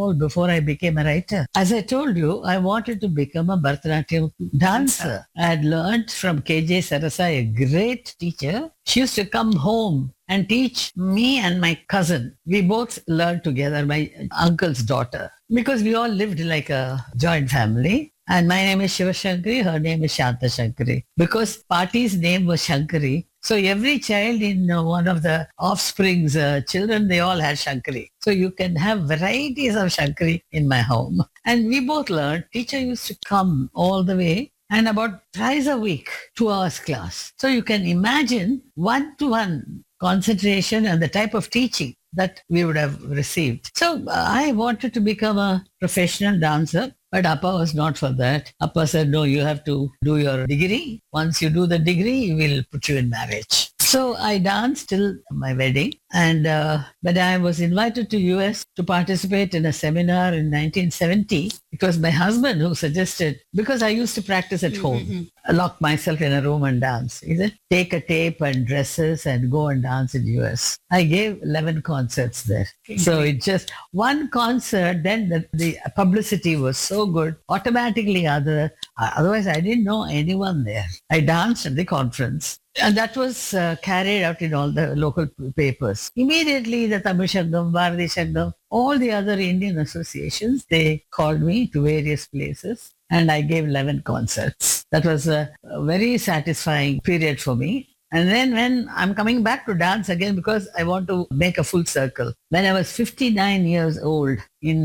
all before I became a writer. As I told you, I wanted to become a Bharatanatyam dancer. I had learned from KJ Sarasa, a great teacher. She used to come home and teach me and my cousin. We both learned together, my uncle's daughter, because we all lived like a joint family. And my name is Shiva Shankari, her name is Shanta Shankari. Because Pati's name was Shankari, so every child in one of the offspring's children, they all had Shankari. So you can have varieties of Shankari in my home. And we both learned, teacher used to come all the way and about thrice a week, 2 hours class. So you can imagine one-to-one concentration and the type of teaching that we would have received. So I wanted to become a professional dancer, but Appa was not for that. Appa said, no, you have to do your degree. Once you do the degree, we will put you in marriage. So I danced till my wedding. And when I was invited to US to participate in a seminar in 1970, it was my husband who suggested, because I used to practice at home, lock myself in a room and dance. He said, take a tape and dresses and go and dance in US. I gave 11 concerts there. So it just one concert, then the publicity was so good, automatically otherwise I didn't know anyone there. I danced at the conference. And that was carried out in all the local papers. Immediately, the Tamil Sangam, Bharati Sangam, all the other Indian associations, they called me to various places and I gave 11 concerts. That was a very satisfying period for me. And then when I'm coming back to dance again, because I want to make a full circle. When I was 59 years old in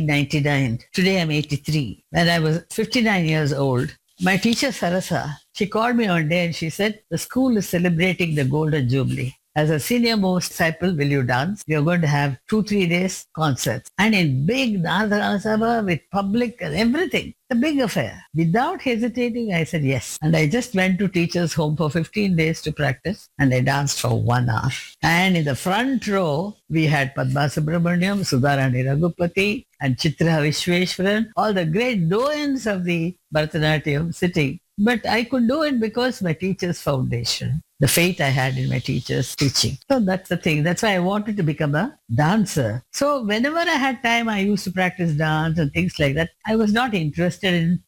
1999, today I'm 83. When I was 59 years old, my teacher Sarasa, she called me one day and she said, the school is celebrating the Golden Jubilee. As a senior most disciple, will you dance? You're going to have 2-3 days concerts. And in big Nardana Sabha with public and everything. A big affair. Without hesitating, I said yes. And I just went to teacher's home for 15 days to practice. And I danced for 1 hour. And in the front row, we had Padma Subramaniam, Sudharani Raghupati, and Chitra Vishweshwaran, all the great doyens of the Bharatanatyam sitting. But I could do it because my teacher's foundation, the faith I had in my teacher's teaching. So that's the thing. That's why I wanted to become a dancer. So whenever I had time, I used to practice dance and things like that. I was not interested in,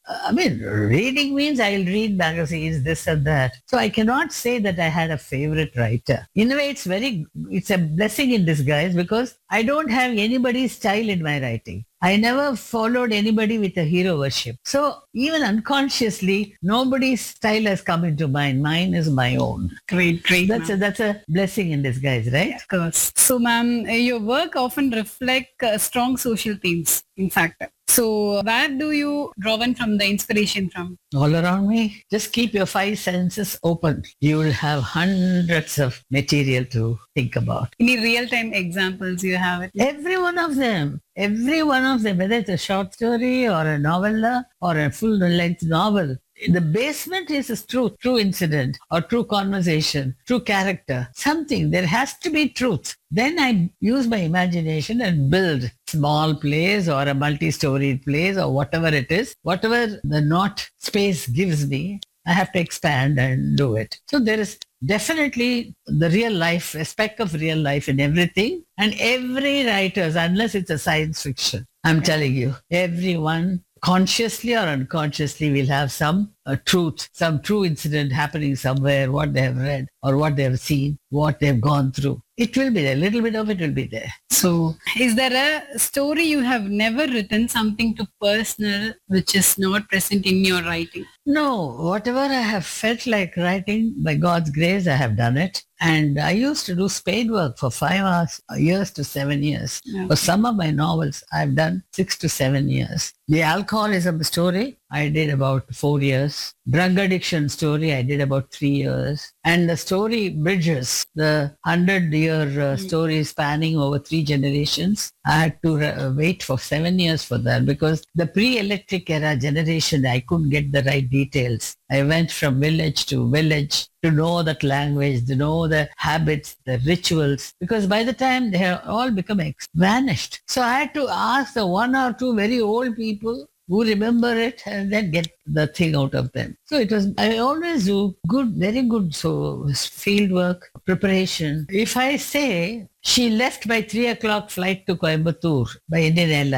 reading means I'll read magazines, this and that. So I cannot say that I had a favorite writer. In a way, it's a blessing in disguise because I don't have anybody's style in my writing. I never followed anybody with a hero worship. So even unconsciously, nobody's style has come into mind. Mine is my own. Great. That's a blessing in disguise, right? Yeah, of course. So, ma'am, your work often reflect strong social themes, in fact. So where do you draw one from the inspiration from? All around me. Just keep your 5 senses open. You will have hundreds of material to think about. Any real-time examples you have? Every one of them, whether it's a short story or a novella or a full-length novel. The basement is a true incident or true conversation, true character, something. There has to be truth. Then I use my imagination and build small plays or a multi-storied plays or whatever it is. Whatever the not space gives me, I have to expand and do it. So there is definitely the real life, aspect of real life in everything. And every writer, unless it's a science fiction, I'm telling you, everyone consciously or unconsciously will have some truth, some true incident happening somewhere, what they have read or what they have seen, what they've gone through. It will be there. A little bit of it will be there. So is there a story you have never written, something too personal, which is not present in your writing? No, whatever I have felt like writing, by God's grace, I have done it. And I used to do spade work for 5 years to 7 years. Okay. For some of my novels, I've done 6 to 7 years. The alcoholism story, I did about 4 years. Drug addiction story, I did about 3 years. And the story Bridges, the 100-year story spanning over 3 generations, I had to wait for 7 years for that because the pre-electric era generation, I couldn't get the right details. I went from village to village to know that language, to know the habits, the rituals, because by the time they have all become vanished. So I had to ask the 1 or 2 very old people who remember it and then get the thing out of them. So I always do very good field work, preparation. If I say she left by 3 o'clock flight to Coimbatore by Indian Airlines,